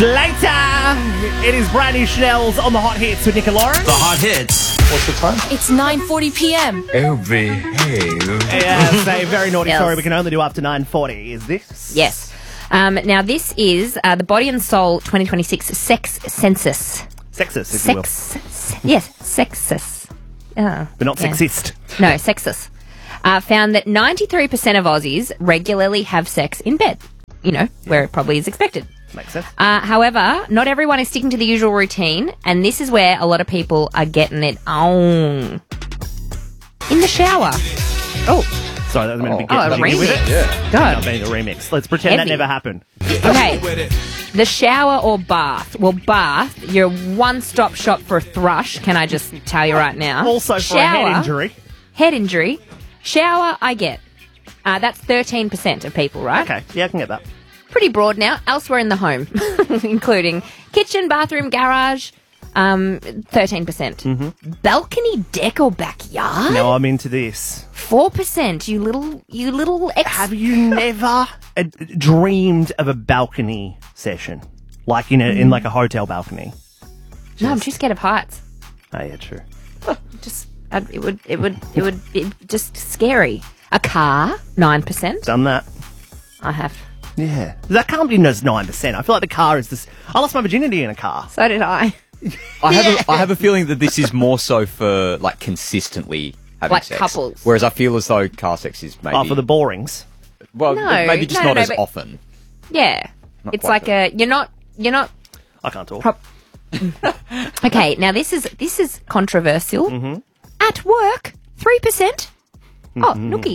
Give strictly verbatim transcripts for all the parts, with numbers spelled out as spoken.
Later, it is brand new Chanel's on the Hot Hits with Nick and Lauren. The Hot Hits. What's the time? It's nine forty p m. Oh, behave. Yes, a very naughty Yes. story we can only do up to nine forty. Is this? Yes. Um, now, this is uh, the Body and Soul twenty twenty-six Sex Census. Sexist, if you will. Sex. Yes, sexist. Oh, But not yeah. sexist. No, sexist. Uh, found that ninety-three percent of Aussies regularly have sex in bed. You know, where it probably is expected. Makes sense. Uh, however, not everyone is sticking to the usual routine, and this is where a lot of people are getting it on. In the shower. Oh, Sorry, that was meant to be Oh, getting a jiggy with it. remix. Yeah. God. Not being a remix. Let's pretend Heavy. that never happened. Okay. The shower or bath? Well, bath, you're a one-stop shop for a thrush, can I just tell you right now. Also for a Shower, head injury. Head injury. Shower, I get. Uh, that's thirteen percent of people, right? Okay, yeah, I can get that. Pretty broad now. Elsewhere in the home, including kitchen, bathroom, garage, um, thirteen percent. Mm-hmm. Balcony, deck or backyard? Now I'm into this. four percent. You little, you little ex- Have you never uh, dreamed of a balcony session? Like in, a, in like a hotel balcony? No, I'm too scared of heights. Oh, yeah, true. Just, I'd, it would, it would, it would be just scary. A car, nine percent. Done that. I have. Yeah. That can't be just nine percent. I feel like the car is this. I lost my virginity in a car. So did I. I have a, I have a feeling that this is more so for like consistently having Like sex. couples. Whereas I feel as though car sex is maybe Oh, for the borings. well No, maybe just no, not no, as but- often. Yeah. Not It's quite like a, you're not, you're not, I can't talk. Prop- okay, now this is, this is controversial. Mm-hmm. At work, three percent. Oh, nookie.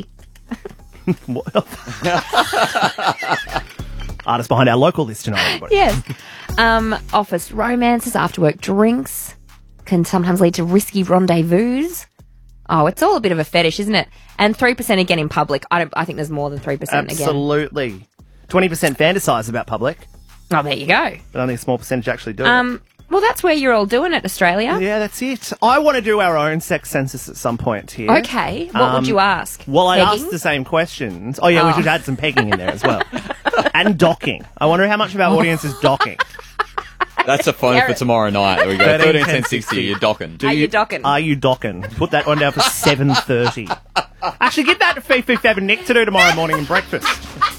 Artist behind our local list tonight, everybody. Yes. Um, office romances, after work drinks can sometimes lead to risky rendezvous. Oh, it's all a bit of a fetish, isn't it? And three percent again in public. I don't. I think there's more than three percent again. Absolutely. twenty percent fantasise about public, Oh, there you go. but only a small percentage actually do it. Um, well, that's where you're all doing it, Australia. Yeah, that's it. I want to do our own sex census at some point here. Okay. What Um, would you ask? Well, I Pegging? asked the same questions. Oh, yeah, we Oh. should add some pegging in there as well. And docking. I wonder how much of our audience is docking. That's a phone for Garrett. tomorrow night. There we go. thirteen, Thirteen ten, ten sixty. You're docking. Do Are you docking? Are you docking? Put that one down for seven thirty. Actually, get that to Fifi Fab and Nick to do tomorrow morning in breakfast.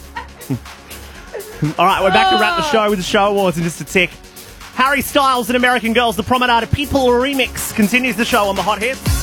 All right, we're back to wrap the show with the show awards in just a tick. Harry Styles and American Girls, the Promenade of People remix continues the show on the Hot Hits.